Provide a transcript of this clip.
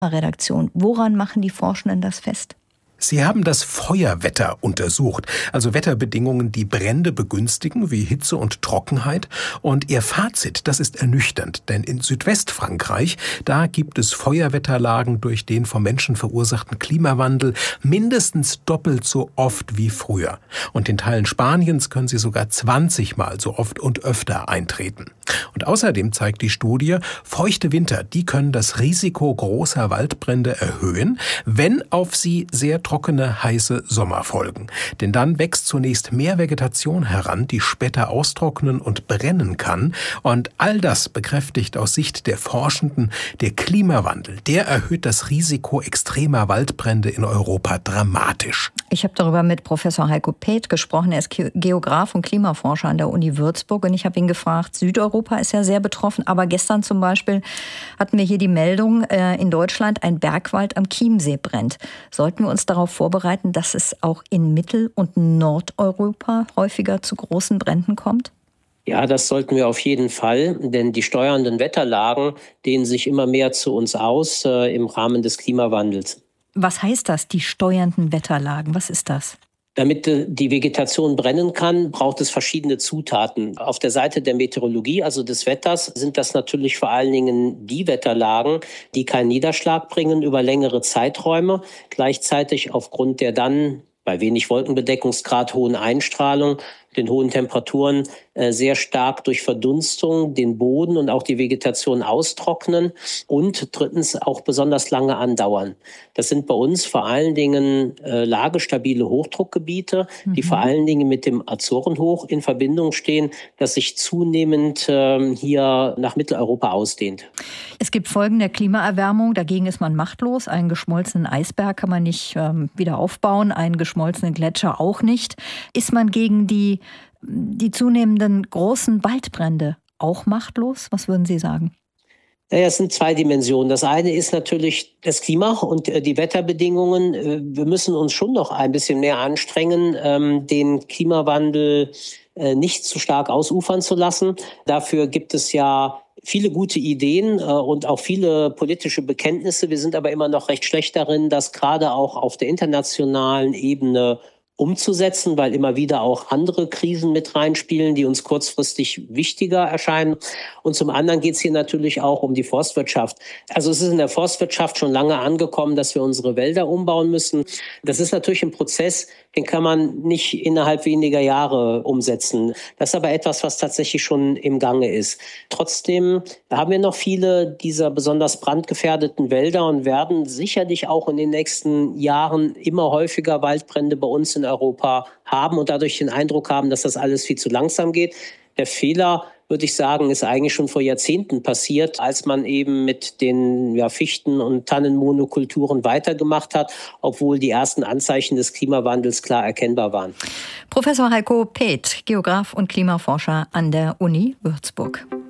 Redaktion. Woran machen die Forschenden das fest? Sie haben das Feuerwetter untersucht, also Wetterbedingungen, die Brände begünstigen, wie Hitze und Trockenheit. Und ihr Fazit, das ist ernüchternd, denn in Südwestfrankreich, da gibt es Feuerwetterlagen durch den vom Menschen verursachten Klimawandel mindestens doppelt so oft wie früher. Und in Teilen Spaniens können sie sogar 20-mal so oft und öfter eintreten. Und außerdem zeigt die Studie, feuchte Winter, die können das Risiko großer Waldbrände erhöhen, wenn auf sie sehr trockene, heiße Sommer folgen. Denn dann wächst zunächst mehr Vegetation heran, die später austrocknen und brennen kann. Und all das bekräftigt aus Sicht der Forschenden, der Klimawandel, der erhöht das Risiko extremer Waldbrände in Europa dramatisch. Ich habe darüber mit Professor Heiko Peth gesprochen. Er ist Geograf und Klimaforscher an der Uni Würzburg. Und ich habe ihn gefragt, Südeuropa ist ja sehr betroffen. Aber gestern zum Beispiel hatten wir hier die Meldung, in Deutschland ein Bergwald am Chiemsee brennt. Sollten wir uns darauf vorbereiten, dass es auch in Mittel- und Nordeuropa häufiger zu großen Bränden kommt? Ja, das sollten wir auf jeden Fall, denn die steuernden Wetterlagen dehnen sich immer mehr zu uns aus im Rahmen des Klimawandels. Was heißt das, die steuernden Wetterlagen? Was ist das? Damit die Vegetation brennen kann, braucht es verschiedene Zutaten. Auf der Seite der Meteorologie, also des Wetters, sind das natürlich vor allen Dingen die Wetterlagen, die keinen Niederschlag bringen über längere Zeiträume, gleichzeitig aufgrund der dann bei wenig Wolkenbedeckungsgrad hohen Einstrahlung, den hohen Temperaturen sehr stark durch Verdunstung den Boden und auch die Vegetation austrocknen und drittens auch besonders lange andauern. Das sind bei uns vor allen Dingen lagestabile Hochdruckgebiete, die vor allen Dingen mit dem Azorenhoch in Verbindung stehen, das sich zunehmend hier nach Mitteleuropa ausdehnt. Es gibt Folgen der Klimaerwärmung, dagegen ist man machtlos. Einen geschmolzenen Eisberg kann man nicht wieder aufbauen, einen geschmolzenen Gletscher auch nicht. Ist man gegen die zunehmenden großen Waldbrände auch machtlos? Was würden Sie sagen? Naja, es sind zwei Dimensionen. Das eine ist natürlich das Klima und die Wetterbedingungen. Wir müssen uns schon noch ein bisschen mehr anstrengen, den Klimawandel nicht zu stark ausufern zu lassen. Dafür gibt es ja viele gute Ideen und auch viele politische Bekenntnisse. Wir sind aber immer noch recht schlecht darin, das gerade auch auf der internationalen Ebene umzusetzen, weil immer wieder auch andere Krisen mit reinspielen, die uns kurzfristig wichtiger erscheinen. Und zum anderen geht es hier natürlich auch um die Forstwirtschaft. Also es ist in der Forstwirtschaft schon lange angekommen, dass wir unsere Wälder umbauen müssen. Das ist natürlich ein Prozess, den kann man nicht innerhalb weniger Jahre umsetzen. Das ist aber etwas, was tatsächlich schon im Gange ist. Trotzdem haben wir noch viele dieser besonders brandgefährdeten Wälder und werden sicherlich auch in den nächsten Jahren immer häufiger Waldbrände bei uns in Europa haben und dadurch den Eindruck haben, dass das alles viel zu langsam geht. Der Fehler, würde ich sagen, ist eigentlich schon vor Jahrzehnten passiert, als man eben mit den Fichten- und Tannenmonokulturen weitergemacht hat, obwohl die ersten Anzeichen des Klimawandels klar erkennbar waren. Professor Heiko Peth, Geograf und Klimaforscher an der Uni Würzburg.